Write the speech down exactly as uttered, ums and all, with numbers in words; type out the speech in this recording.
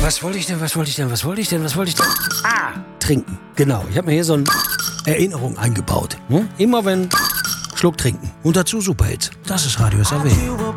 Was wollte ich denn, was wollte ich denn, was wollte ich denn, was wollte ich denn? Ah, trinken. Genau. Ich habe mir hier so eine Erinnerung eingebaut. Hm? Immer wenn Schluck trinken. Und dazu Superhits. Das ist Radio S R W.